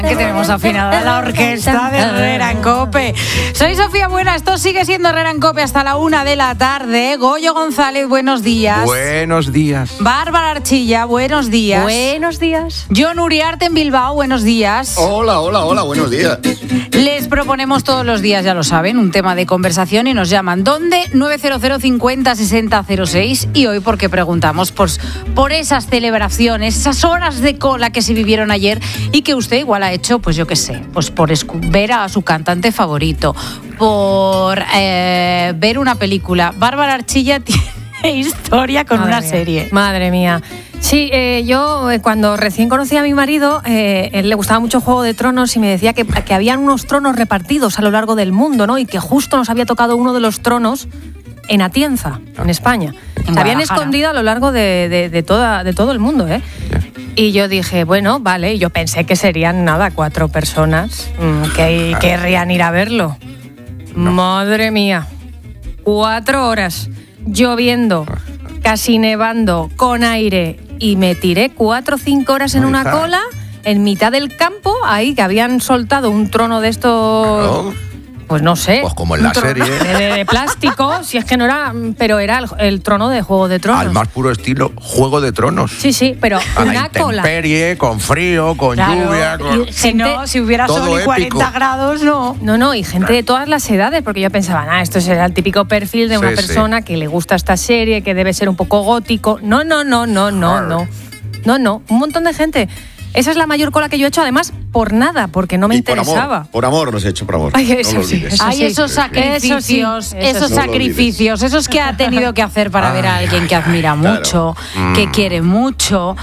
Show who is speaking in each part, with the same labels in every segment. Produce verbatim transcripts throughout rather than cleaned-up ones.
Speaker 1: Que tenemos afinada la orquesta de Herrera en Cope. Soy Sofía Buena, esto sigue siendo Herrera en Cope hasta la una de la tarde. Goyo González, buenos días.
Speaker 2: Buenos días.
Speaker 1: Bárbara Archilla, buenos días.
Speaker 3: Buenos días.
Speaker 1: John Uriarte en Bilbao, buenos días.
Speaker 4: Hola, hola, hola, buenos días.
Speaker 1: Les proponemos todos los días, ya lo saben, un tema de conversación y nos llaman. ¿Dónde? nueve cero cero cincuenta sesenta cero seis. Y hoy porque preguntamos pues, por esas celebraciones, esas horas de cola que se vivieron ayer y que usted igual ha hecho, pues yo qué sé, pues por escu- ver a su cantante favorito, por eh, ver una película. Bárbara Archilla tiene historia con
Speaker 3: Madre
Speaker 1: una
Speaker 3: mía.
Speaker 1: serie.
Speaker 3: Madre mía. Sí, eh, yo eh, cuando recién conocí a mi marido, eh, él le gustaba mucho Juego de Tronos y me decía que, que habían unos tronos repartidos a lo largo del mundo, ¿no? Y que justo nos había tocado uno de los tronos en Atienza, en España.
Speaker 1: En
Speaker 3: Se habían
Speaker 1: Guadalajara.
Speaker 3: escondido a lo largo de, de, de, toda, de todo el mundo, ¿eh? Y yo dije, bueno, vale, yo pensé que serían, nada, cuatro personas mmm, que querrían ir a verlo. No. Madre mía, cuatro horas lloviendo, casi nevando, con aire, y me tiré cuatro o cinco horas en una cola, en mitad del campo, ahí que habían soltado un trono de estos...
Speaker 2: Claro.
Speaker 3: Pues no sé.
Speaker 2: Pues como en la serie.
Speaker 3: De, de, de plástico, si es que no era, pero era el, el trono de Juego de Tronos.
Speaker 2: Al más puro estilo Juego de Tronos.
Speaker 3: Sí, sí, pero
Speaker 2: a
Speaker 3: una
Speaker 2: la intemperie,
Speaker 3: cola.
Speaker 2: Con frío, con
Speaker 3: Claro,
Speaker 2: lluvia. Con...
Speaker 3: y
Speaker 1: Si
Speaker 3: gente,
Speaker 1: no, si hubiera
Speaker 2: todo
Speaker 1: sol y cuarenta
Speaker 2: épico.
Speaker 1: grados, no.
Speaker 3: No, no, y gente de todas las edades, porque yo pensaba, ah, esto será el típico perfil de una
Speaker 2: Sí,
Speaker 3: persona
Speaker 2: sí.
Speaker 3: que le gusta esta serie, que debe ser un poco gótico. No, no, no, no, no, no. No, no, un montón de gente. Esa es la mayor cola que yo he hecho, además, por nada, porque no me
Speaker 4: y
Speaker 3: interesaba.
Speaker 4: Por amor, por amor los he hecho, por amor.
Speaker 3: Ay, eso
Speaker 4: no lo
Speaker 3: sí,
Speaker 4: olvides.
Speaker 3: eso
Speaker 1: Hay
Speaker 3: sí.
Speaker 1: esos sacrificios,
Speaker 3: Eso sí, eso
Speaker 1: esos
Speaker 3: sí.
Speaker 4: No lo
Speaker 1: sacrificios, esos que ha tenido que hacer para ver a alguien que admira
Speaker 4: claro.
Speaker 1: mucho,
Speaker 2: Mm.
Speaker 1: que quiere mucho.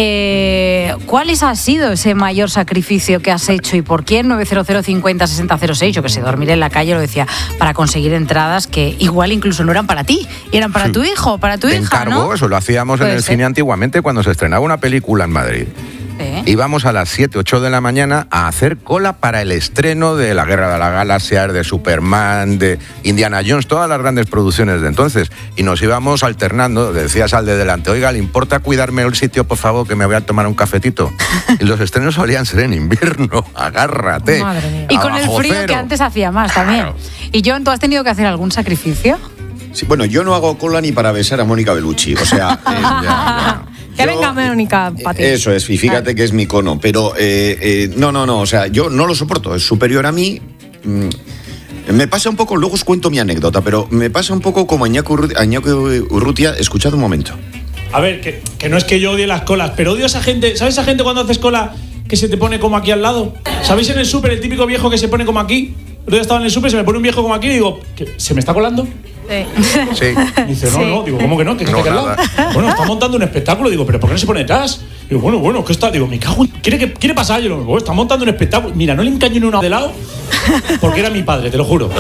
Speaker 1: Eh, ¿Cuáles ha sido ese mayor sacrificio que has hecho y por quién? nueve cero cero cincuenta sesenta cero seis. Yo que sé, dormir en la calle, lo decía, para conseguir entradas que igual incluso no eran para ti, eran para tu hijo, para tu
Speaker 2: Te
Speaker 1: hija,
Speaker 2: encargo,
Speaker 1: ¿no?
Speaker 2: eso lo hacíamos en
Speaker 1: Puede
Speaker 2: el
Speaker 1: ser.
Speaker 2: cine antiguamente cuando se estrenaba una película en Madrid.
Speaker 1: Sí.
Speaker 2: Íbamos a las siete, ocho de la mañana a hacer cola para el estreno de La Guerra de las Galaxias, de Superman, de Indiana Jones, todas las grandes producciones de entonces. Y nos íbamos alternando, decías al de delante, oiga, ¿le importa cuidarme el sitio, por favor, que me voy a tomar un cafetito? Y los estrenos solían ser en invierno, agárrate.
Speaker 3: Madre mía.
Speaker 1: Y con el
Speaker 2: Abajo
Speaker 1: frío
Speaker 2: cero.
Speaker 1: que antes hacía más también.
Speaker 2: Claro.
Speaker 1: Y John, ¿tú has tenido que hacer algún sacrificio?
Speaker 4: Sí, bueno, yo no hago cola ni para besar a Mónica Bellucci, o sea... eh,
Speaker 2: Ya, ya.
Speaker 3: Que
Speaker 4: yo-
Speaker 3: venga Mónica para ti.
Speaker 4: Eso es, y fíjate que es mi cono, pero eh, eh, no, no, no, o sea, yo no lo soporto, es superior a mí. Mm, me pasa un poco, luego os cuento mi anécdota, pero me pasa un poco como a Iñaki Urrutia, a Iñaki Urrutia, escuchad un momento.
Speaker 5: A ver, que, que no es que yo odie las colas, pero odio a esa gente. ¿Sabes esa gente cuando haces cola que se te pone como aquí al lado? ¿Sabéis en el súper el típico viejo que se pone como aquí? Yo estaba en el súper, se me pone un viejo como aquí y digo, ¿qué, ¿se me está colando?
Speaker 3: Sí.
Speaker 2: Sí.
Speaker 5: Y dice, no,
Speaker 3: Sí.
Speaker 5: no, digo, ¿cómo que no? ¿Que está
Speaker 2: No,
Speaker 5: aquí al lado?
Speaker 2: nada.
Speaker 5: Bueno, está montando un espectáculo, digo, ¿pero por qué no se pone detrás? Digo, bueno, bueno, ¿qué está? Digo, me cago en... ¿Quiere, que, quiere pasar? Yo digo, está montando un espectáculo. Mira, no le encaño ni una de lado porque era mi padre, te lo juro.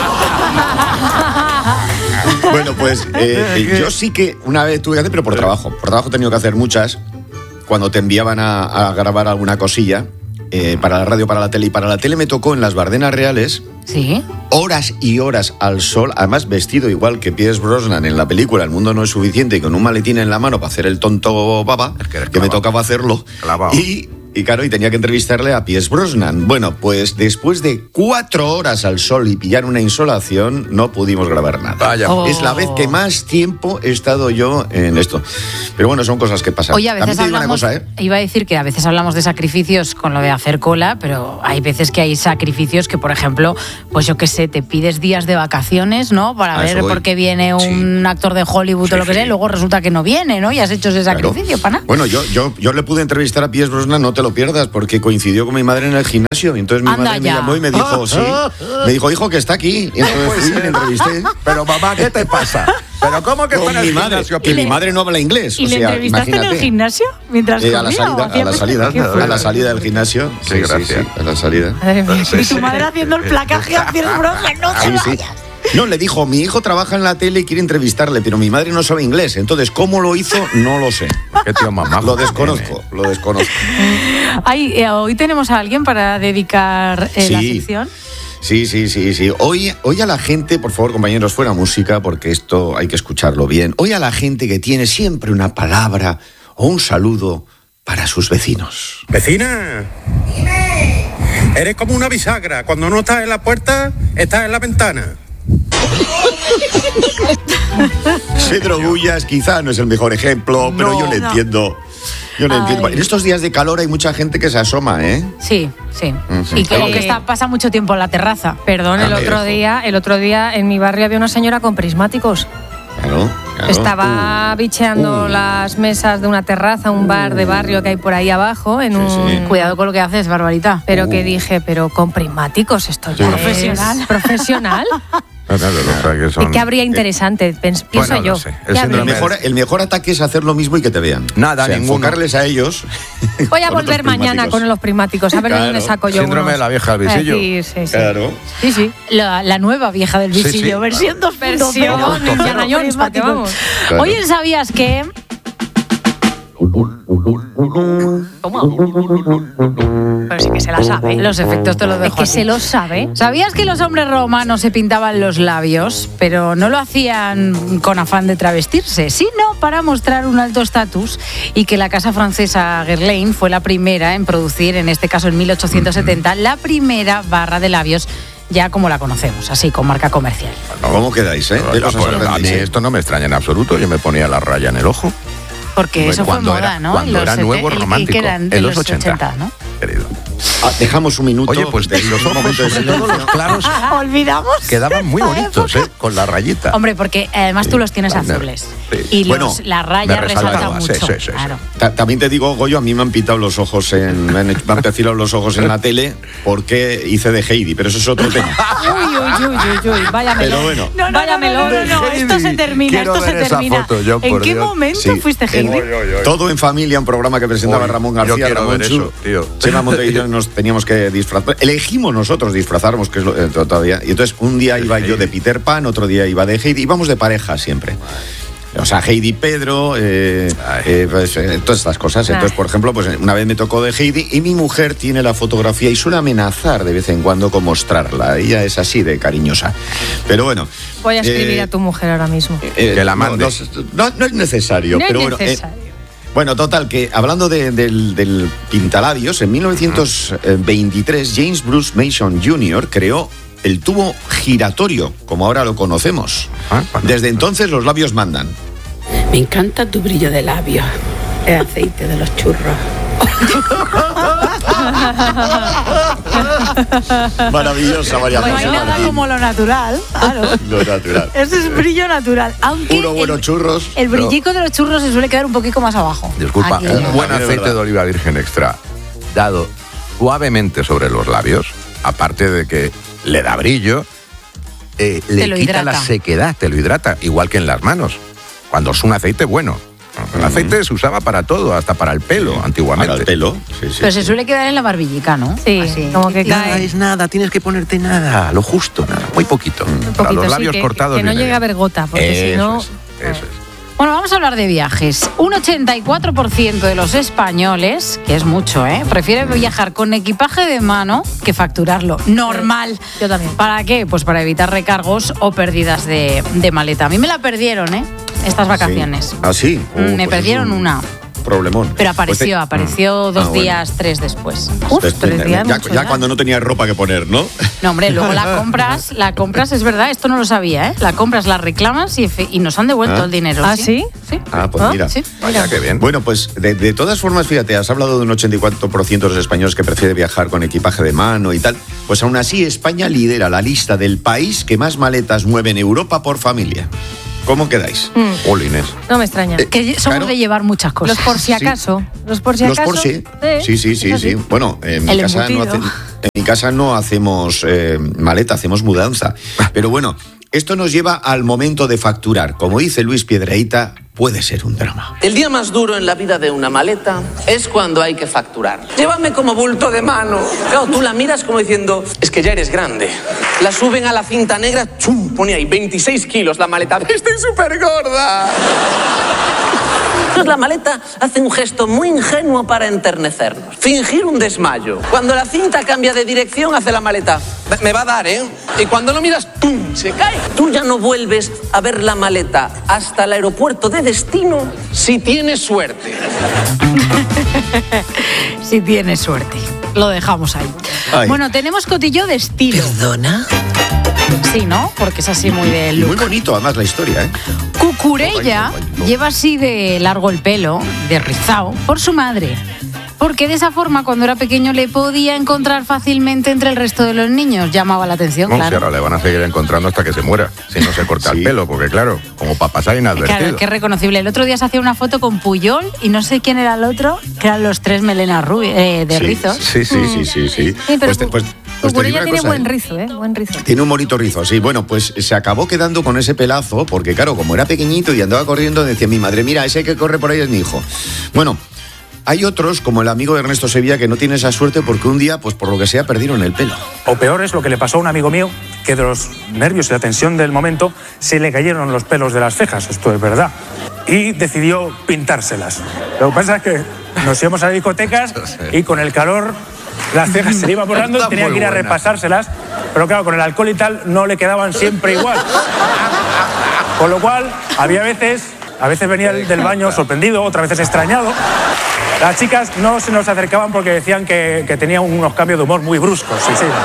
Speaker 4: Bueno, pues eh, yo sí que una vez tuve que hacer, pero por trabajo. Por trabajo he tenido que hacer muchas. Cuando te enviaban a, a grabar alguna cosilla, eh, para la radio, para la tele. Y para la tele me tocó en las Bardenas Reales,
Speaker 1: Sí.
Speaker 4: horas y horas al sol, además vestido igual que Pierce Brosnan en la película El mundo no es suficiente, y con un maletín en la mano para hacer el tonto baba,
Speaker 2: Es que eres
Speaker 4: que me
Speaker 2: clavado.
Speaker 4: tocaba hacerlo.
Speaker 2: Clavado.
Speaker 4: Y, y claro, y tenía que entrevistarle a Pierce Brosnan. Bueno, pues después de cuatro horas al sol y pillar una insolación, no pudimos grabar nada.
Speaker 2: Vaya.
Speaker 1: Oh.
Speaker 4: Es la vez que más tiempo he estado yo en esto. Pero bueno, son cosas que pasan.
Speaker 1: Oye, a veces
Speaker 4: También te digo
Speaker 1: hablamos,
Speaker 4: una cosa, ¿eh?
Speaker 1: iba a decir que a veces hablamos de sacrificios con lo de hacer cola, pero hay veces que hay sacrificios que, por ejemplo, pues yo qué sé, te pides días de vacaciones, ¿no? Para
Speaker 4: A
Speaker 1: ver
Speaker 4: eso voy.
Speaker 1: por qué viene un
Speaker 4: Sí.
Speaker 1: actor de Hollywood
Speaker 4: Sí,
Speaker 1: o lo que
Speaker 4: sí.
Speaker 1: sea, y luego resulta que no viene, ¿no? Y has hecho ese
Speaker 4: Claro.
Speaker 1: sacrificio, pana.
Speaker 4: Bueno, yo, yo, yo le pude entrevistar a Pierce Brosnan, no te lo pierdas, porque coincidió con mi madre en el gimnasio. Y entonces mi
Speaker 1: Anda
Speaker 4: madre me
Speaker 1: ya.
Speaker 4: llamó y me dijo, sí. Me dijo, hijo, que está aquí. Y entonces
Speaker 2: Pues
Speaker 4: fui y
Speaker 2: sí.
Speaker 4: le entrevisté.
Speaker 2: Pero mamá, ¿qué te pasa? ¿Pero cómo que
Speaker 4: Con
Speaker 2: está en
Speaker 4: mi
Speaker 2: el
Speaker 4: madre,
Speaker 2: gimnasio?
Speaker 4: que mi madre no habla inglés.
Speaker 1: ¿Y
Speaker 4: o
Speaker 1: le
Speaker 4: sea,
Speaker 1: entrevistaste en el
Speaker 4: imagínate.
Speaker 1: gimnasio? Mientras
Speaker 4: Eh, a la
Speaker 1: comía,
Speaker 4: salida,
Speaker 1: ¿o
Speaker 4: a
Speaker 1: hacía-
Speaker 4: la salida,
Speaker 1: ¿Qué fue?
Speaker 4: a la salida del gimnasio.
Speaker 2: Sí,
Speaker 4: Sí, sí,
Speaker 2: gracias.
Speaker 4: sí, a la salida.
Speaker 3: Madre mía.
Speaker 1: Y tu madre haciendo el placaje a Pierce Brosnan, no te
Speaker 4: Sí, sí.
Speaker 1: vayas.
Speaker 4: No, le dijo, mi hijo trabaja en la tele y quiere entrevistarle, pero mi madre no sabe inglés. Entonces, ¿cómo lo hizo? No lo sé.
Speaker 2: Qué tío mamá.
Speaker 4: Lo desconozco, lo desconozco.
Speaker 1: Ay, eh, hoy tenemos a alguien para dedicar eh, la
Speaker 4: Sí.
Speaker 1: sección.
Speaker 4: Sí, sí, sí, sí. Hoy, hoy a la gente, por favor, compañeros, fuera música, porque esto hay que escucharlo bien. Hoy a la gente que tiene siempre una palabra o un saludo para sus vecinos.
Speaker 6: Vecina, eres como una bisagra. Cuando no estás en la puerta, estás en la ventana.
Speaker 4: Pedro Bullas quizá no es el mejor ejemplo, pero
Speaker 1: No,
Speaker 4: yo le
Speaker 1: no.
Speaker 4: entiendo. Yo le
Speaker 1: Ay.
Speaker 4: entiendo. En estos días de calor hay mucha gente que se asoma, ¿eh?
Speaker 1: Sí, sí.
Speaker 4: Ujú.
Speaker 1: Y que,
Speaker 3: Eh,
Speaker 1: que está, pasa mucho tiempo en la terraza.
Speaker 3: Perdón, el
Speaker 4: Ah,
Speaker 3: otro
Speaker 4: ojo.
Speaker 3: día, el otro día en mi barrio había una señora con prismáticos.
Speaker 4: Claro, claro.
Speaker 3: Estaba bicheando
Speaker 4: Uh.
Speaker 3: las mesas de una terraza, un bar de barrio que hay por ahí abajo, en
Speaker 4: Sí,
Speaker 3: un.
Speaker 4: sí.
Speaker 1: Cuidado con lo que haces, Barbarita.
Speaker 3: Pero
Speaker 4: Uh.
Speaker 3: que dije, pero con prismáticos esto ya
Speaker 4: Sí.
Speaker 3: es
Speaker 1: Profesional.
Speaker 3: profesional.
Speaker 2: Claro, o sea, que son-
Speaker 3: ¿Y qué habría interesante? Pens- pienso
Speaker 2: Bueno, no
Speaker 3: yo.
Speaker 2: sé. El
Speaker 3: ¿Qué
Speaker 4: El
Speaker 2: síndrome
Speaker 3: habría?
Speaker 4: mejor, el mejor ataque es hacer lo mismo y que te vean.
Speaker 2: Nada,
Speaker 4: O sea,
Speaker 2: ninguno.
Speaker 4: enfocarles a ellos.
Speaker 3: Voy a
Speaker 4: con
Speaker 3: volver
Speaker 4: otros
Speaker 3: mañana
Speaker 4: prismáticos.
Speaker 3: con los prismáticos, a ver de
Speaker 4: Claro.
Speaker 3: dónde saco yo
Speaker 2: Síndrome
Speaker 3: unos.
Speaker 2: de la vieja del visillo.
Speaker 3: Sí, sí, sí.
Speaker 4: Claro.
Speaker 3: Sí, sí.
Speaker 1: La, la nueva vieja del
Speaker 2: Sí,
Speaker 1: visillo,
Speaker 2: sí.
Speaker 1: versión dos punto cero.
Speaker 3: Versión Indiana Jones, ¿para qué vamos?
Speaker 4: Claro.
Speaker 1: Oye, ¿sabías que
Speaker 3: Pero sí que se la sabe.
Speaker 1: los efectos te los
Speaker 3: Es
Speaker 1: dejo
Speaker 3: que
Speaker 1: a ti.
Speaker 3: se lo sabe.
Speaker 1: ¿Sabías que los hombres romanos se pintaban los labios, pero no lo hacían con afán de travestirse, sino para mostrar un alto estatus, y que la casa francesa Guerlain fue la primera en producir, en este caso en mil ochocientos setenta, la primera barra de labios ya como la conocemos, así con marca comercial?
Speaker 4: ¿Cómo quedáis, eh? De
Speaker 2: Oiga,
Speaker 4: cosas
Speaker 2: pues, a mí
Speaker 4: sorprendentes, ¿eh?
Speaker 2: esto no me extraña en absoluto. Yo me ponía la raya en el ojo.
Speaker 1: Porque
Speaker 2: Bueno,
Speaker 1: eso fue
Speaker 2: cuando
Speaker 1: moda,
Speaker 2: era,
Speaker 1: ¿no?
Speaker 2: Cuando
Speaker 1: En
Speaker 2: era
Speaker 1: los
Speaker 2: nuevo
Speaker 1: sete- el-
Speaker 2: romántico.
Speaker 1: que eran de
Speaker 2: En los ochenta,
Speaker 1: ¿no?
Speaker 2: querido.
Speaker 4: Ah, dejamos un minuto.
Speaker 2: Oye, pues de los
Speaker 4: un
Speaker 2: ojos,
Speaker 4: momento de
Speaker 2: sobre todo los
Speaker 4: silencio.
Speaker 2: claros,
Speaker 1: Olvidamos.
Speaker 2: quedaban muy
Speaker 1: esa
Speaker 2: bonitos,
Speaker 1: época.
Speaker 2: ¿eh? Con la rayita.
Speaker 1: Hombre, porque además tú los tienes
Speaker 2: Sí.
Speaker 1: azules.
Speaker 2: Sí.
Speaker 1: Y los,
Speaker 4: Bueno,
Speaker 1: la
Speaker 2: me
Speaker 1: raya resalta
Speaker 2: resaltaba, sí,
Speaker 1: mucho.
Speaker 2: sí, sí, sí.
Speaker 1: Claro.
Speaker 4: Ta- También te digo, Goyo, a mí me han pintado los ojos en. Me han, me han perfilado los ojos en la tele porque hice de Heidi, pero eso es otro tema.
Speaker 3: Uy, uy, uy, uy, uy, vaya
Speaker 4: Pero
Speaker 3: melón.
Speaker 4: bueno.
Speaker 1: No, no,
Speaker 3: Vaya
Speaker 1: no, no, no,
Speaker 3: melón.
Speaker 1: no, no, esto se termina,
Speaker 2: Quiero
Speaker 1: esto se
Speaker 2: ver esa
Speaker 1: termina.
Speaker 2: foto, yo,
Speaker 1: ¿En
Speaker 2: por
Speaker 1: qué
Speaker 2: Dios.
Speaker 1: momento
Speaker 4: Sí,
Speaker 1: fuiste
Speaker 4: en
Speaker 1: Heidi?
Speaker 4: Todo en Familia, un programa que presentaba
Speaker 2: Uy,
Speaker 4: Ramón
Speaker 2: yo
Speaker 4: García.
Speaker 2: quiero
Speaker 4: Ramón
Speaker 2: ver
Speaker 4: Chu.
Speaker 2: eso, tío.
Speaker 4: Chema Monte y yo nos teníamos que disfrazar. Elegimos nosotros disfrazarnos, que es lo, eh, todavía. Y entonces un día iba yo de Peter Pan, otro día iba de Heidi. Íbamos de pareja siempre. O sea, Heidi Pedro, eh, eh, pues, eh, todas estas cosas. Entonces, por ejemplo, pues una vez me tocó de Heidi y mi mujer tiene la fotografía y suele amenazar de vez en cuando con mostrarla. Ella es así de cariñosa. Pero bueno.
Speaker 3: Voy a escribir
Speaker 4: eh,
Speaker 3: a tu mujer ahora mismo.
Speaker 4: eh,
Speaker 2: Que la
Speaker 4: no,
Speaker 2: mande.
Speaker 4: No, no- no es necesario,
Speaker 3: No es
Speaker 4: pero bueno. eh,
Speaker 3: necesario.
Speaker 4: bueno, total, que hablando de- del, del pintalabios, en mil novecientos veintitrés James Bruce Mason junior creó el tubo giratorio, como ahora lo conocemos.
Speaker 2: Ah, cuando-
Speaker 4: Desde entonces los labios mandan.
Speaker 7: Me encanta tu brillo de labios, el aceite de los churros.
Speaker 4: Maravillosa, María
Speaker 1: No hay
Speaker 4: José,
Speaker 1: nada
Speaker 4: Martín.
Speaker 1: como lo natural. Claro.
Speaker 4: Lo natural.
Speaker 1: Eso es brillo natural. Aunque
Speaker 4: Unos buenos
Speaker 1: el,
Speaker 4: churros.
Speaker 1: el brillico de los churros se suele quedar un poquito más abajo.
Speaker 2: Disculpa,
Speaker 1: Aquí.
Speaker 2: un buen
Speaker 4: También es
Speaker 2: aceite
Speaker 4: verdad.
Speaker 2: de oliva virgen extra dado suavemente sobre los labios, aparte de que le da brillo, eh, le
Speaker 1: lo
Speaker 2: quita
Speaker 1: hidrata.
Speaker 2: la sequedad, te lo hidrata, igual que en las manos, cuando es un aceite bueno. El aceite se usaba para todo, hasta para el pelo, antiguamente.
Speaker 4: Para el pelo. Sí, sí,
Speaker 1: Pero se
Speaker 4: sí.
Speaker 1: suele quedar en la barbillica, ¿no?
Speaker 3: Sí,
Speaker 1: Así.
Speaker 3: como que
Speaker 2: Nada
Speaker 3: cae.
Speaker 2: es nada, tienes que ponerte nada, lo justo, nada, muy poquito.
Speaker 3: Un
Speaker 2: Para
Speaker 3: poquito,
Speaker 2: los
Speaker 3: sí,
Speaker 2: labios
Speaker 3: que-
Speaker 2: cortados
Speaker 3: Que no
Speaker 2: viene
Speaker 3: llegue a
Speaker 2: bien.
Speaker 3: haber gota, porque si
Speaker 2: Eso
Speaker 3: no.
Speaker 2: es, eso es.
Speaker 1: Bueno, vamos a hablar de viajes. Un ochenta y cuatro por ciento de los españoles, que es mucho, ¿eh?, prefieren viajar con equipaje de mano que facturarlo. Normal.
Speaker 3: Yo también.
Speaker 1: ¿Para qué? Pues para evitar recargos o pérdidas de, de maleta. A mí me la perdieron, ¿eh?, estas vacaciones.
Speaker 4: Sí. ¿Ah, sí?
Speaker 1: Mm,
Speaker 4: Oh,
Speaker 1: me
Speaker 4: pues
Speaker 1: perdieron
Speaker 4: es un
Speaker 1: una.
Speaker 4: Problemón.
Speaker 1: Pero apareció,
Speaker 4: Pues te-
Speaker 1: apareció dos
Speaker 4: Ah, bueno.
Speaker 1: días, tres después.
Speaker 3: Uf,
Speaker 4: Te-
Speaker 3: tres
Speaker 4: te-
Speaker 3: días,
Speaker 4: ya,
Speaker 3: mucho,
Speaker 4: ya
Speaker 3: ¿eh?
Speaker 4: cuando no tenías ropa que poner, ¿no?
Speaker 1: No, hombre, luego la compras, la compras, es verdad, esto no lo sabía, ¿eh? La compras, la reclamas y, efe- y nos han devuelto
Speaker 4: Ah.
Speaker 1: el dinero.
Speaker 3: ¿Ah, sí?
Speaker 1: Sí.
Speaker 4: Ah, pues
Speaker 3: Ah,
Speaker 4: mira.
Speaker 1: sí.
Speaker 2: Vaya, qué bien.
Speaker 4: Bueno, pues de, de todas formas, fíjate, has hablado de un ochenta y cuatro por ciento de los españoles que prefiere viajar con equipaje de mano y tal. Pues aún así, España lidera la lista del país que más maletas mueve en Europa por familia. ¿Cómo quedáis?
Speaker 3: Mm,
Speaker 2: Jolines.
Speaker 3: no me extraña.
Speaker 4: Eh,
Speaker 1: Que somos
Speaker 4: Claro.
Speaker 1: de llevar muchas cosas.
Speaker 3: Los por si
Speaker 4: sí.
Speaker 3: acaso. Los por si
Speaker 4: Los
Speaker 3: acaso.
Speaker 4: Porsche. Sí, sí, sí,
Speaker 3: es así.
Speaker 4: sí. Bueno, en mi,
Speaker 1: El
Speaker 4: casa no
Speaker 1: embutido.
Speaker 4: hace- en mi casa no hacemos eh, maleta, hacemos mudanza. Pero bueno, esto nos lleva al momento de facturar. Como dice Luis Piedrahita, puede ser un drama.
Speaker 8: El día más duro en la vida de una maleta es cuando hay que facturar. Llévame como bulto de mano. Claro, tú la miras como diciendo, es que ya eres grande. La suben a la cinta negra, chum, pone ahí veintiséis kilos la maleta. Estoy súper gorda. Entonces la maleta hace un gesto muy ingenuo para enternecernos. Fingir un desmayo. Cuando la cinta cambia de dirección, hace la maleta. Me va a dar, ¿eh? Y cuando lo miras, ¡pum!, se cae. Tú ya no vuelves a ver la maleta hasta el aeropuerto de destino si tienes suerte.
Speaker 1: Si tienes suerte. Lo dejamos ahí.
Speaker 4: Ay.
Speaker 1: Bueno, tenemos cotillo de estilo.
Speaker 9: ¿Perdona?
Speaker 1: Sí, ¿no? Porque es así muy de
Speaker 4: Y
Speaker 1: look.
Speaker 4: muy bonito, además, la historia, ¿eh?
Speaker 1: Cucurella
Speaker 4: Ay, no, ay, no.
Speaker 1: lleva así de largo el pelo, de rizao, por su madre. Porque de esa forma, cuando era pequeño, le podía encontrar fácilmente entre el resto de los niños. Llamaba la atención,
Speaker 2: No, si
Speaker 1: claro.
Speaker 2: ahora le van a seguir encontrando hasta que se muera, si no se corta
Speaker 4: Sí.
Speaker 2: el pelo, porque claro, como para pasar inadvertido.
Speaker 1: Claro, que es reconocible. El otro día se hacía una foto con Puyol y no sé quién era el otro, que eran los tres melenas rubi- eh, de
Speaker 4: Sí,
Speaker 1: rizos.
Speaker 2: Sí, sí,
Speaker 4: Sí, sí, sí, sí.
Speaker 3: Sí, pero
Speaker 4: Pues te- pues- pues te digo
Speaker 3: Cucurella
Speaker 4: una
Speaker 3: tiene
Speaker 4: cosa,
Speaker 3: buen
Speaker 4: ¿eh?
Speaker 3: rizo, ¿eh? Buen rizo.
Speaker 4: Tiene un bonito rizo, sí. Bueno, pues se acabó quedando con ese pelazo, porque claro, como era pequeñito y andaba corriendo, decía mi madre, mira, ese que corre por ahí es mi hijo. Bueno, hay otros, como el amigo de Ernesto Sevilla, que no tiene esa suerte porque un día, pues por lo que sea, perdieron el pelo.
Speaker 10: O peor es lo que le pasó a un amigo mío, que de los nervios y la tensión del momento se le cayeron los pelos de las cejas, esto es verdad. Y decidió pintárselas. Lo que pasa es que nos íbamos a discotecas y con el calor las cejas se le iban borrando y
Speaker 2: Está
Speaker 10: tenía
Speaker 2: muy
Speaker 10: que ir a
Speaker 2: buena.
Speaker 10: repasárselas. Pero claro, con el alcohol y tal no le quedaban siempre igual. Con lo cual, había veces, a veces venía del del baño sorprendido, otras veces extrañado. Las chicas no se nos acercaban porque decían que, que tenía unos cambios de humor muy bruscos. Sí, sí.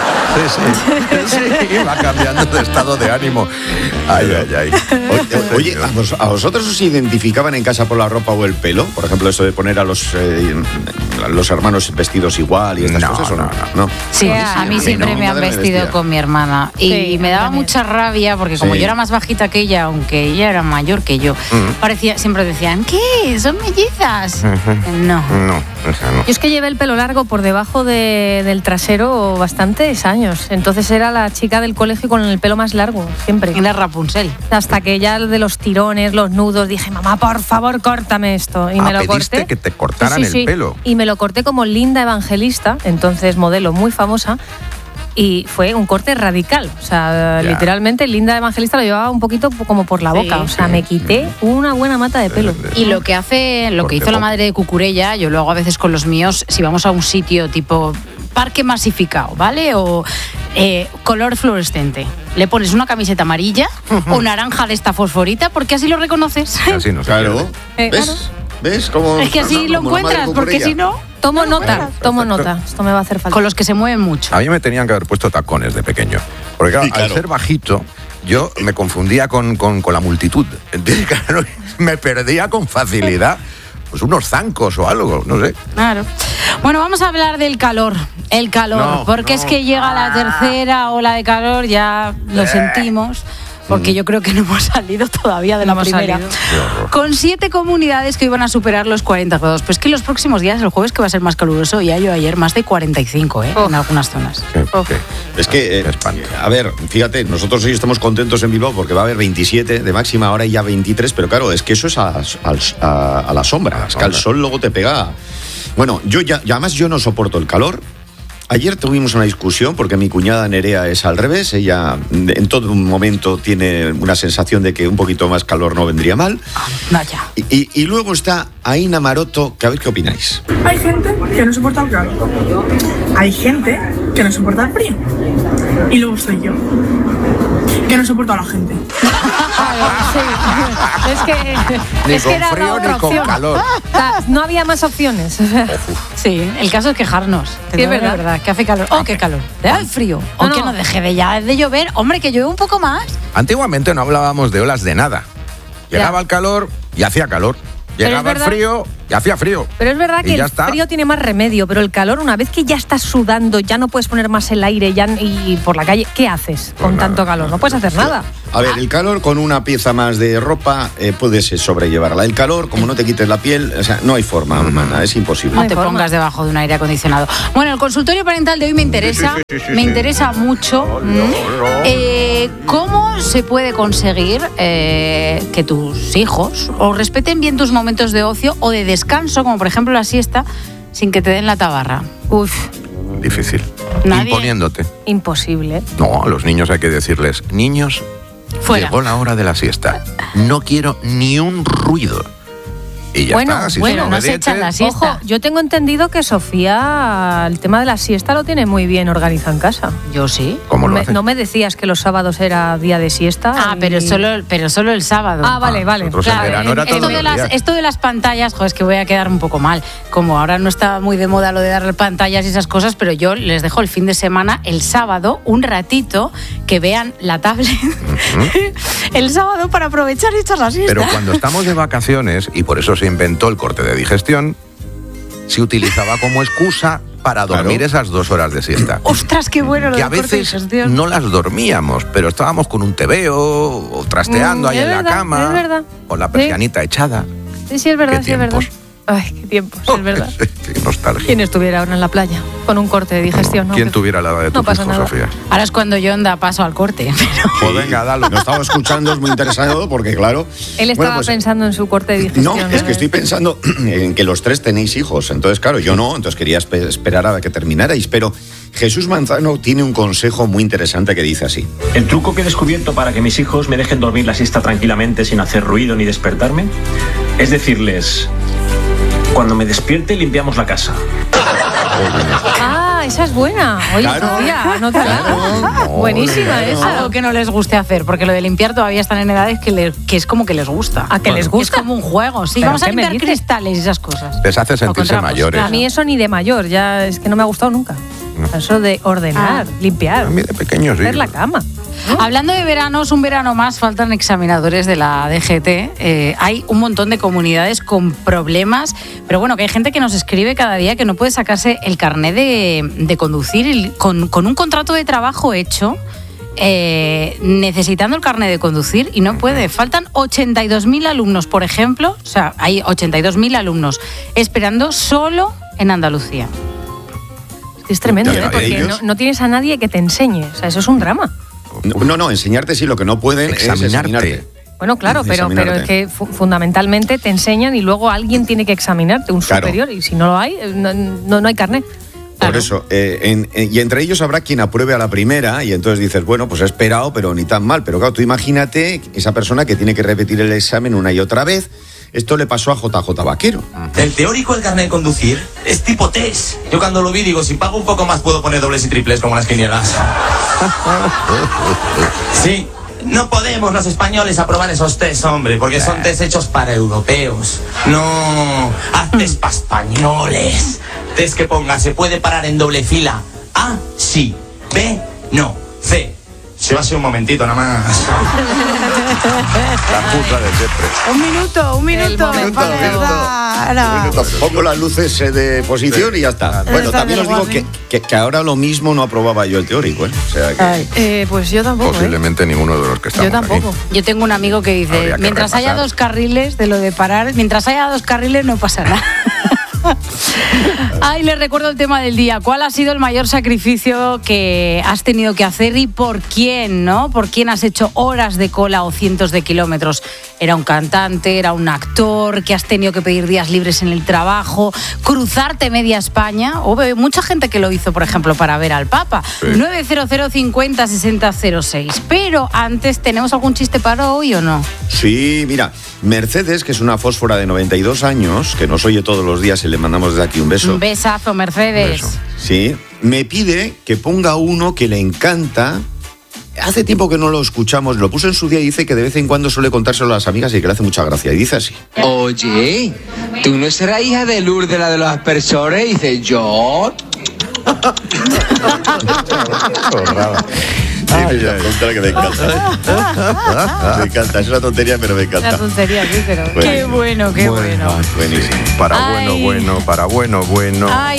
Speaker 2: Sí, sí. Sí, va cambiando de estado de ánimo. Ay, ay, ay.
Speaker 4: Oye, oye, ¿a, vos- a vosotros os identificaban en casa por la ropa o el pelo? Por ejemplo, eso de poner a los, eh, a los hermanos vestidos igual y estas
Speaker 2: No,
Speaker 4: cosas, ¿o no?
Speaker 2: no,
Speaker 4: no.
Speaker 1: Sí,
Speaker 3: Sí,
Speaker 1: a mí
Speaker 3: a mí
Speaker 1: siempre
Speaker 4: no, mi
Speaker 1: me han
Speaker 4: madre me
Speaker 1: vestido
Speaker 4: vestía.
Speaker 1: con mi hermana. Y
Speaker 3: Sí,
Speaker 1: me
Speaker 3: a mí
Speaker 1: daba
Speaker 3: también.
Speaker 1: mucha rabia porque como
Speaker 4: Sí.
Speaker 1: yo era más bajita que ella, aunque ella era mayor que yo, parecía, siempre decían, ¿qué? ¿Son mellizas? No.
Speaker 2: No, o sea, no.
Speaker 3: Yo es que llevé el pelo largo por debajo de- del trasero bastantes años. Entonces era la chica del colegio con el pelo más largo, siempre.
Speaker 1: Era Rapunzel.
Speaker 3: Hasta que ya de los tirones, los nudos, dije, mamá, por favor, córtame esto. Y
Speaker 2: Ah,
Speaker 3: me lo
Speaker 2: pediste
Speaker 3: corté.
Speaker 2: que te cortaran el pelo.
Speaker 3: Y me lo corté como Linda Evangelista, entonces modelo muy famosa. Y fue un corte radical. O sea,
Speaker 2: Ya.
Speaker 3: literalmente Linda Evangelista lo llevaba un poquito como por la
Speaker 1: Sí,
Speaker 3: boca. O sea,
Speaker 2: sí,
Speaker 3: me quité una buena mata de pelo.
Speaker 1: Y lo que hace, lo que
Speaker 2: Corte
Speaker 1: hizo la
Speaker 2: poco.
Speaker 1: madre de Cucurella, yo lo hago a veces con los míos, si vamos a un sitio tipo parque masificado, ¿vale? O eh, color fluorescente. Le pones una camiseta amarilla o naranja de esta fosforita porque así lo reconoces.
Speaker 2: Así no se
Speaker 4: Claro.
Speaker 2: pierde.
Speaker 3: Eh,
Speaker 4: ¿Ves?
Speaker 3: claro.
Speaker 4: ¿Ves cómo?
Speaker 1: Es que así lo
Speaker 4: como la madre
Speaker 1: encuentras, porque
Speaker 4: Cucurella?
Speaker 1: si no,
Speaker 3: Tomo nota, tomo
Speaker 2: perfecto.
Speaker 3: nota. Esto me va a hacer falta.
Speaker 1: con los que se mueven mucho.
Speaker 2: A mí me tenían que haber puesto tacones de pequeño. Porque claro,
Speaker 4: Sí, claro.
Speaker 2: al ser bajito, yo me confundía con, con- con la multitud. Entonces, claro, me perdía con facilidad. Pues unos zancos o algo, no sé.
Speaker 1: Claro. Bueno, vamos a hablar del calor. El calor,
Speaker 2: No,
Speaker 1: porque
Speaker 2: no.
Speaker 1: es que llega la tercera ola de calor, ya lo sentimos. Porque yo creo que no hemos salido todavía de
Speaker 3: No
Speaker 1: la
Speaker 3: hemos
Speaker 1: primera.
Speaker 3: salido.
Speaker 2: Qué horror.
Speaker 1: Con siete comunidades que iban a superar los cuarenta grados. Pues que los próximos días, el jueves que va a ser más caluroso, ya yo ayer más de cuarenta y cinco, ¿eh?
Speaker 3: Oh.
Speaker 1: En algunas zonas.
Speaker 2: Qué- qué-
Speaker 4: Es que, eh,
Speaker 2: qué espanto.
Speaker 4: a ver, fíjate, nosotros hoy estamos contentos en Bilbao porque va a haber veintisiete de máxima, ahora ya veintitrés, pero claro, es que eso es a, al- a- a la sombra,
Speaker 2: A la
Speaker 4: es que al
Speaker 2: sombra.
Speaker 4: sol luego te pega. Bueno, yo ya, y además yo no soporto el calor. Ayer tuvimos una discusión porque mi cuñada Nerea es al revés, ella en todo momento tiene una sensación de que un poquito más calor no vendría mal.
Speaker 1: Vaya.
Speaker 4: Y, y- y luego está Aina Maroto, que a ver qué opináis.
Speaker 11: Hay gente que no soporta el calor. Hay gente que no soporta el frío. Y luego estoy yo, que no soporta a la gente.
Speaker 3: Sí. Es que,
Speaker 2: Ni
Speaker 3: es que
Speaker 2: con
Speaker 3: era la
Speaker 2: frío
Speaker 3: otra
Speaker 2: ni con
Speaker 3: opción.
Speaker 2: calor.
Speaker 3: O sea, no había más opciones.
Speaker 1: Sí, el caso es quejarnos.
Speaker 3: Sí, es verdad.
Speaker 1: que hace calor. Oh, qué calor. ¿Te da el frío? O
Speaker 3: No,
Speaker 1: que
Speaker 3: no.
Speaker 1: no deje de ya de llover. Hombre, que llueve un poco más.
Speaker 2: Antiguamente no hablábamos de olas de nada. Llegaba
Speaker 3: Ya.
Speaker 2: el calor y hacía calor.
Speaker 3: Pero es
Speaker 2: Llegaba el
Speaker 3: verdad-
Speaker 2: frío y hacía frío.
Speaker 3: Pero es verdad
Speaker 2: Y
Speaker 3: que
Speaker 2: ya
Speaker 3: el
Speaker 2: está.
Speaker 3: frío tiene más remedio, pero el calor, una vez que ya estás sudando, ya no puedes poner más el aire ya, y por la calle, ¿qué haces con
Speaker 2: nada,
Speaker 3: tanto calor? No puedes hacer nada.
Speaker 4: A ver, el calor con una pieza más de ropa eh, puedes eh, sobrellevarla. El calor, como no te quites la piel, o sea, no hay forma humana, es imposible.
Speaker 1: No
Speaker 3: hay
Speaker 1: te
Speaker 3: forma.
Speaker 1: pongas debajo de un aire acondicionado. Bueno, el consultorio parental de hoy me interesa,
Speaker 2: sí, sí, sí,
Speaker 1: me
Speaker 2: sí.
Speaker 1: interesa mucho. ¿m? Eh, ¿Cómo se puede conseguir eh, que tus hijos o respeten bien tus momentos de ocio o de descanso, como por ejemplo la siesta, sin que te den la tabarra?
Speaker 3: Uf,
Speaker 2: Difícil.
Speaker 1: Nadie-
Speaker 2: Imponiéndote.
Speaker 3: imposible.
Speaker 2: No, a los niños hay que decirles, niños,
Speaker 1: Fuera.
Speaker 2: llegó la hora de la siesta. No quiero ni un ruido. Y ya
Speaker 3: bueno,
Speaker 2: está, si
Speaker 3: bueno,
Speaker 2: son
Speaker 3: no se
Speaker 2: obedientes.
Speaker 3: echan la siesta. Ojo, yo tengo entendido que Sofía el tema de la siesta lo tiene muy bien organizado en casa.
Speaker 1: Yo sí.
Speaker 2: ¿Cómo lo
Speaker 3: Me-
Speaker 2: hace?
Speaker 3: no me decías que los sábados era día de siesta.
Speaker 1: Ah,
Speaker 3: y-
Speaker 1: pero solo, pero solo el sábado.
Speaker 3: Ah, vale, vale.
Speaker 2: nosotros en
Speaker 1: Claro,
Speaker 2: verano era
Speaker 1: esto,
Speaker 2: todos
Speaker 1: de
Speaker 2: los
Speaker 1: las,
Speaker 2: días.
Speaker 1: esto de las pantallas, joder, es que voy a quedar un poco mal. Como ahora no está muy de moda lo de darle pantallas y esas cosas, pero yo les dejo el fin de semana, el sábado, un ratito, que vean la tablet el sábado para aprovechar y echar la siesta.
Speaker 2: Pero cuando estamos de vacaciones, y por eso se inventó el corte de digestión, se utilizaba como excusa para dormir
Speaker 4: Claro.
Speaker 2: esas dos horas de siesta.
Speaker 1: Ostras, qué bueno lo
Speaker 2: Que a
Speaker 1: del corte de
Speaker 2: veces
Speaker 1: digestión.
Speaker 2: no las dormíamos, pero estábamos con un tebeo o trasteando
Speaker 3: Mm,
Speaker 2: ahí
Speaker 3: es
Speaker 2: en la
Speaker 3: verdad,
Speaker 2: cama,
Speaker 3: es verdad.
Speaker 2: con la
Speaker 3: Sí.
Speaker 2: persianita echada.
Speaker 3: Sí, sí, es verdad,
Speaker 2: Qué
Speaker 3: sí, es verdad.
Speaker 2: tiempos.
Speaker 3: Ay, qué tiempos, es verdad.
Speaker 2: Qué nostalgia.
Speaker 3: ¿Quién estuviera ahora en la playa con un corte de digestión? ¿no?
Speaker 2: ¿Quién
Speaker 3: Que-
Speaker 2: tuviera la edad de
Speaker 3: no
Speaker 2: tu
Speaker 3: pasa
Speaker 2: hijo,
Speaker 3: nada.
Speaker 2: Sofía?
Speaker 1: Ahora es cuando yo anda paso al corte. Pero...
Speaker 2: Pues venga, dale.
Speaker 4: Lo estaba escuchando, es muy interesado porque, claro.
Speaker 3: Él estaba
Speaker 4: bueno, pues,
Speaker 3: pensando en su corte de digestión.
Speaker 4: No, es que estoy pensando en que los tres tenéis hijos. Entonces, claro, yo no, entonces quería espe- esperar a que terminarais. Pero Jesús Manzano tiene un consejo muy interesante que dice así.
Speaker 9: El truco que he descubierto para que mis hijos me dejen dormir la siesta tranquilamente sin hacer ruido ni despertarme es decirles, cuando me despierte limpiamos la casa.
Speaker 3: Ah, esa es buena. Oye,
Speaker 4: Claro.
Speaker 3: Sofía, anótala. Buenísima esa.
Speaker 1: Algo que no les guste hacer, porque lo de limpiar todavía están en edades que, le- que es como que les gusta.
Speaker 3: ¿A que les gusta?
Speaker 1: Es como un juego, sí.
Speaker 3: ¿Pero
Speaker 1: Vamos a
Speaker 3: qué me
Speaker 1: limpiar
Speaker 3: dices?
Speaker 1: cristales y esas cosas.
Speaker 2: Les hace
Speaker 1: O con
Speaker 2: sentirse
Speaker 1: trapos,
Speaker 2: mayores.
Speaker 3: A mí eso ni de mayor, ya es que no me ha gustado nunca. Eso de ordenar,
Speaker 1: Ah.
Speaker 3: limpiar,
Speaker 2: A mí de pequeño sí.
Speaker 3: hacer la cama.
Speaker 1: Hablando de veranos, un verano más, faltan examinadores de la D G T. Eh, hay un montón de comunidades con problemas, pero bueno, que hay gente que nos escribe cada día que no puede sacarse el carnet de, de conducir y con, con un contrato de trabajo hecho, eh, necesitando el carnet de conducir y no puede. Faltan ochenta y dos mil alumnos, por ejemplo, o sea, hay ochenta y dos mil alumnos esperando solo en Andalucía.
Speaker 3: Es tremendo,
Speaker 4: Ya,
Speaker 3: ¿eh?
Speaker 4: ya,
Speaker 3: Porque no,
Speaker 4: ellos-
Speaker 3: no tienes a nadie que te enseñe. O sea, eso es un drama.
Speaker 4: No, no, enseñarte sí, lo que no pueden es
Speaker 2: Examinarte.
Speaker 4: examinarte.
Speaker 3: Bueno, claro, pero, pero es que fu- fundamentalmente te enseñan y luego alguien tiene que examinarte, un
Speaker 4: Claro.
Speaker 3: superior, y si no lo hay, eh, no, no, no hay carnet.
Speaker 4: Por eso, eh, en- en- y entre ellos habrá quien apruebe a la primera y entonces dices, bueno, pues he esperado, pero ni tan mal. Pero claro, tú imagínate esa persona que tiene que repetir el examen una y otra vez. Esto le pasó a J J Vaquero.
Speaker 12: El teórico del carnet de conducir es tipo test. Yo cuando lo vi digo, si pago un poco más puedo poner dobles y triples como las quinielas. Sí, no podemos los españoles aprobar esos test, hombre, porque son test hechos para europeos. No, haz test para españoles. Test que ponga, se puede parar en doble fila. A, sí. B, no. C. Se va a ser un momentito nada más.
Speaker 2: La puta de siempre.
Speaker 1: Un minuto, un minuto.
Speaker 3: momento,
Speaker 1: para
Speaker 3: minuto.
Speaker 1: verdad. No.
Speaker 4: Pongo las luces eh, de posición y ya está. Bueno,
Speaker 1: Está
Speaker 4: también os
Speaker 1: bien
Speaker 4: digo
Speaker 1: guapi.
Speaker 4: que, que, que ahora lo mismo no aprobaba yo el teórico, ¿eh? O sea que...
Speaker 1: Ay.
Speaker 3: Eh, pues yo tampoco. ¿eh?
Speaker 2: Posiblemente ninguno de los que estamos
Speaker 3: Yo tampoco.
Speaker 2: aquí.
Speaker 1: Yo tengo un amigo que dice,
Speaker 2: Habría que
Speaker 1: mientras haya
Speaker 2: repasar.
Speaker 1: dos carriles, de lo de parar, mientras haya dos carriles no pasa nada. Ay, les recuerdo el tema del día. ¿Cuál ha sido el mayor sacrificio que has tenido que hacer y por quién, no? ¿Por quién has hecho horas de cola o cientos de kilómetros? ¿Era un cantante? ¿Era un actor? ¿Que has tenido que pedir días libres en el trabajo? ¿Cruzarte media España? Hubo mucha gente que lo hizo, por ejemplo, para ver al Papa.
Speaker 2: Sí.
Speaker 1: nueve cero cero cincuenta sesenta cero seis. Pero antes, ¿tenemos algún chiste para hoy o no?
Speaker 4: Sí, mira, Mercedes, que es una fósfora de noventa y dos años, que nos oye todos los días y le mandamos desde aquí un beso.
Speaker 1: Un besazo, Mercedes.
Speaker 2: Beso.
Speaker 4: Sí, me pide que ponga uno que le encanta. Hace tiempo que no lo escuchamos, lo puso en su día y dice que de vez en cuando suele contárselo a las amigas y que le hace mucha gracia. Y dice así.
Speaker 13: Oye, ¿tú no serás hija de Lourdes, la de los aspersores? Y dice, yo.
Speaker 4: Ay, la tontería que me encanta. Me encanta, es una tontería, pero me
Speaker 3: Una
Speaker 4: encanta.
Speaker 3: tontería, sí, pero...
Speaker 4: Bueno.
Speaker 1: Qué bueno, qué bueno.
Speaker 4: Buenísimo.
Speaker 2: Para
Speaker 1: Ay.
Speaker 2: bueno, bueno, para bueno, bueno.
Speaker 1: Ay,